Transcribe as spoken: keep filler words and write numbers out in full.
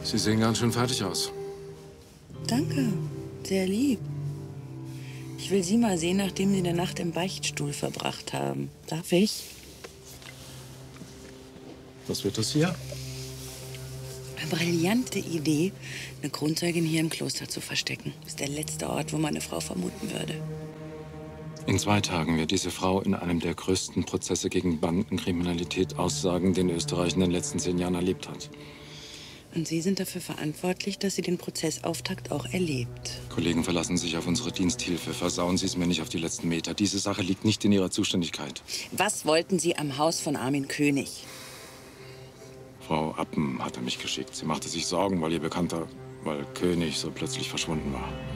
Sie sehen ganz schön fertig aus. Danke, sehr lieb. Ich will Sie mal sehen, nachdem Sie eine Nacht im Beichtstuhl verbracht haben. Darf ich? Was wird das hier? Eine brillante Idee, eine Kronzeugin hier im Kloster zu verstecken. Das ist der letzte Ort, wo man eine Frau vermuten würde. In zwei Tagen wird diese Frau in einem der größten Prozesse gegen Bandenkriminalität aussagen, den Österreich in den letzten zehn Jahren erlebt hat. Und Sie sind dafür verantwortlich, dass sie den Prozessauftakt auch erlebt. Kollegen verlassen sich auf unsere Diensthilfe. Versauen Sie es mir nicht auf die letzten Meter. Diese Sache liegt nicht in Ihrer Zuständigkeit. Was wollten Sie am Haus von Armin König? Frau Appen hatte mich geschickt. Sie machte sich Sorgen, weil ihr Bekannter, weil König so plötzlich verschwunden war.